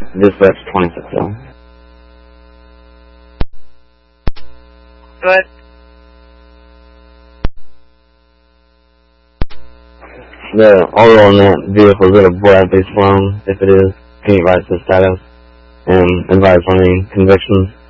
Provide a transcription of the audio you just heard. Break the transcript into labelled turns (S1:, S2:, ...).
S1: Dispatch 26.
S2: Go ahead.
S1: The oil on that vehicle, is it a Bradley Sloan? If it is, can you advise the status and advise on any convictions?